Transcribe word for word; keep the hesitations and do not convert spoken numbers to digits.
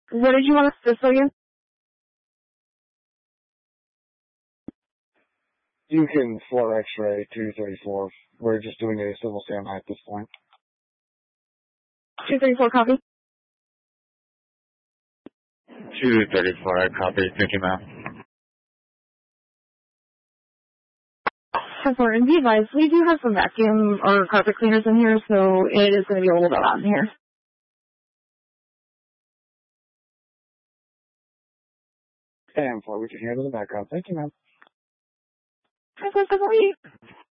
What did you want us to fill in? You can floor X-ray two thirty-four. We're just doing a civil standby at this point. two thirty-four copy. two thirty-four copy. Thank you, ma'am. ten four, and be advised, we do have some vacuum or carpet cleaners in here, so it is going to be a little bit loud in here. ten four, we can handle the background. Thank you, ma'am. ten four, seven eight.